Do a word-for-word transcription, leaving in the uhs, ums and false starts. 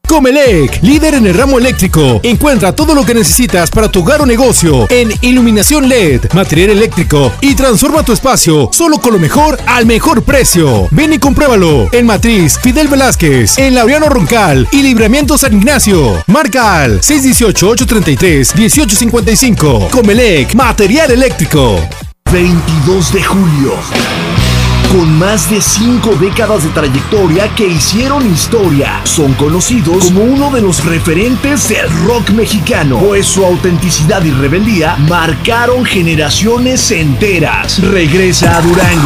Comelec, líder en el ramo eléctrico. Encuentra todo lo que necesitas para tu hogar o negocio en iluminación L E D, material eléctrico y transforma tu espacio solo con lo mejor al mejor precio. Ven y compruébalo en Matriz Fidel Velázquez, en Laureano Roncal y Libramiento San Ignacio. Marca al seis uno ocho, ocho tres tres, uno ocho cinco cinco. Comelec, material eléctrico. veintidós de julio. Con más de cinco décadas de trayectoria que hicieron historia, son conocidos como uno de los referentes del rock mexicano, pues su autenticidad y rebeldía marcaron generaciones enteras. Regresa a Durango